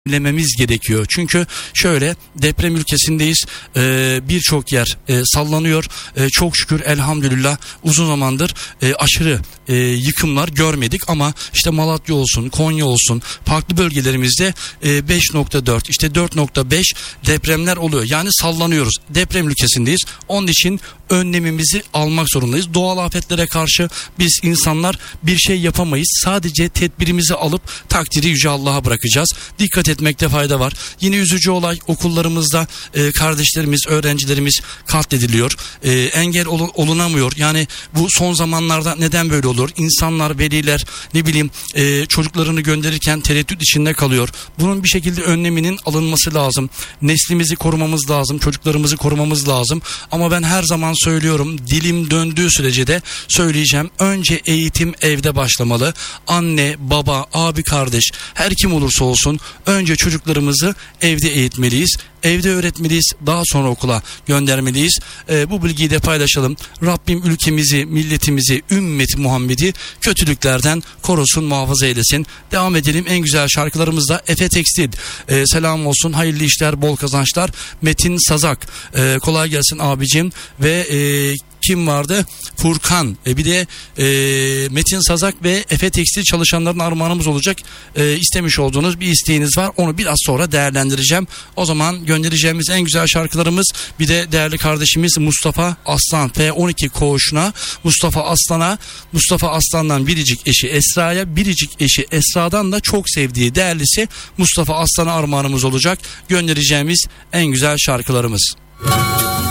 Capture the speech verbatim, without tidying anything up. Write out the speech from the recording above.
Bilememiz gerekiyor. Çünkü şöyle, deprem ülkesindeyiz. Ee, Birçok yer e, sallanıyor. E, çok şükür elhamdülillah uzun zamandır e, aşırı e, yıkımlar görmedik ama işte Malatya olsun, Konya olsun, farklı bölgelerimizde e, beş nokta dört, işte dört nokta beş depremler oluyor. Yani sallanıyoruz. Deprem ülkesindeyiz. Onun için önlemimizi almak zorundayız. Doğal afetlere karşı biz insanlar bir şey yapamayız. Sadece tedbirimizi alıp takdiri Yüce Allah'a bırakacağız. Dikkat etmekte fayda var. Yine üzücü olay, okullarımızda e, kardeşlerimiz, öğrencilerimiz katlediliyor. E, engel ol, olunamıyor. Yani bu son zamanlarda neden böyle olur? İnsanlar, veliler ne bileyim e, çocuklarını gönderirken tereddüt içinde kalıyor. Bunun bir şekilde önleminin alınması lazım. Neslimizi korumamız lazım. Çocuklarımızı korumamız lazım. Ama ben her zaman söylüyorum, dilim döndüğü sürece de söyleyeceğim. Önce eğitim evde başlamalı. Anne, baba, abi, kardeş, her kim olursa olsun önce çocuklarımızı evde eğitmeliyiz. Evde öğretmeliyiz. Daha sonra okula göndermeliyiz. Ee, bu bilgiyi de paylaşalım. Rabbim ülkemizi, milletimizi, ümmeti Muhammed'i kötülüklerden korusun, muhafaza eylesin. Devam edelim. En güzel şarkılarımızda Efe Tekstil. Ee, selam olsun. Hayırlı işler, bol kazançlar. Metin Sazak. Ee, kolay gelsin abicim. Ve e, kim vardı? Furkan. E, bir de e, Metin Sazak ve Efe Tekstil çalışanların armağanımız olacak. E, istemiş olduğunuz bir isteğiniz var. Onu biraz sonra değerlendireceğim. O zaman göndereceğimiz en güzel şarkılarımız, bir de değerli kardeşimiz Mustafa Aslan F on iki koğuşuna, Mustafa Aslan'a, Mustafa Aslan'dan biricik eşi Esra'ya, biricik eşi Esra'dan da çok sevdiği değerlisi Mustafa Aslan'a armağanımız olacak. Göndereceğimiz en güzel şarkılarımız.